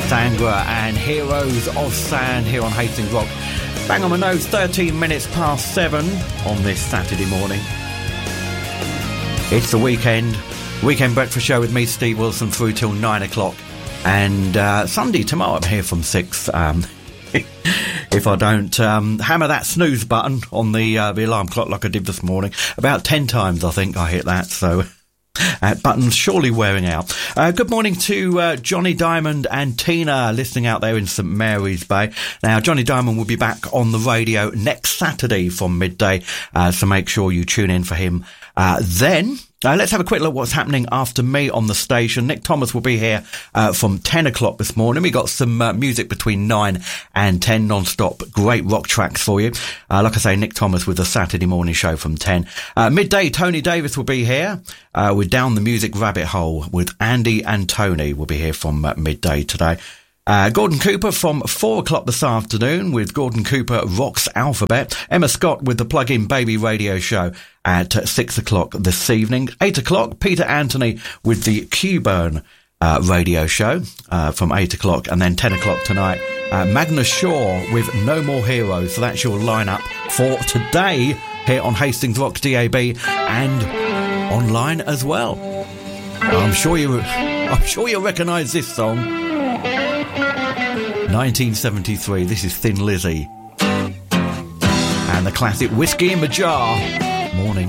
Sandra and Heroes of Sand here on Hastings Rock. Bang on my nose, 13 minutes past 7 on this Saturday morning. It's the weekend breakfast show with me, Steve Wilson, through till 9 o'clock. And Sunday, tomorrow, I'm here from 6. If I don't hammer that snooze button on the alarm clock like I did this morning. About 10 times, I think, I hit that, so... That button's surely wearing out. Good morning to Johnny Diamond and Tina listening out there in St Mary's Bay. Now, Johnny Diamond will be back on the radio next Saturday from midday, so make sure you tune in for him then. Let's have a quick look at what's happening after me on the station. Nick Thomas will be here from 10 o'clock this morning. We got some music between 9 and 10 non-stop. Great rock tracks for you. Like I say, Nick Thomas with the Saturday morning show from 10. Midday, Tony Davis will be here. We're down the music rabbit hole with Andy and Tony will be here from midday today. Gordon Cooper from 4 o'clock this afternoon with Gordon Cooper Rocks Alphabet. Emma Scott with the Plug-in Baby radio show at 6 o'clock this evening. 8 o'clock, Peter Anthony with the Q-Burn radio show from 8 o'clock. And then 10 o'clock tonight, Magnus Shaw with No More Heroes. So that's your lineup for today here on Hastings Rock DAB and online as well. I'm sure you recognise this song. 1973, this is Thin Lizzy and the classic Whiskey in the Jar. Morning.